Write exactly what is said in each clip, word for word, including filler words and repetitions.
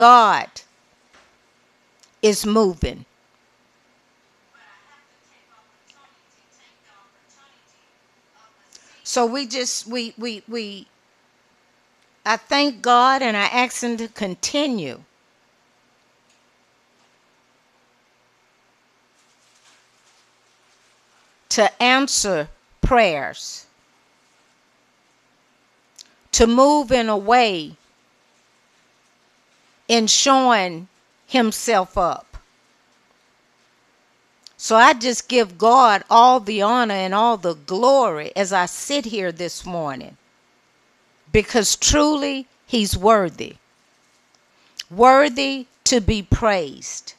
God is moving. So we just we we we I thank God and I ask him to continue to answer prayers, to move in a way in showing himself up. So I just give God all the honor and all the glory as I sit here this morning, because truly he's worthy, worthy to be praised.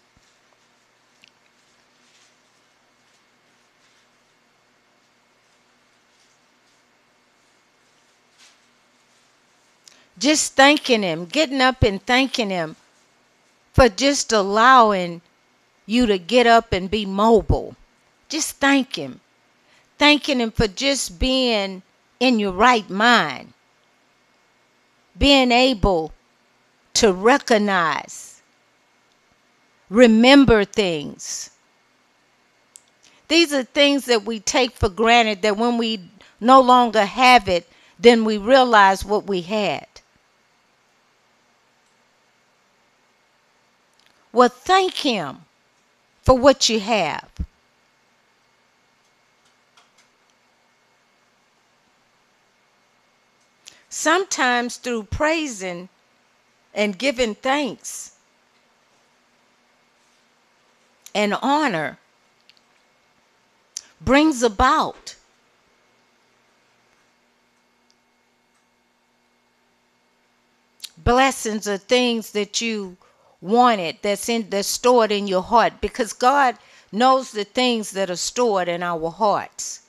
Just thanking him, getting up and thanking him for just allowing you to get up and be mobile. Just thank him. Thanking him for just being in your right mind. Being able to recognize, remember things. These are things that we take for granted, that when we no longer have it, then we realize what we had. Well, thank him for what you have. Sometimes through praising and giving thanks and honor brings about blessings or things that you wanted, that's in that's stored in your heart, because God knows the things that are stored in our hearts.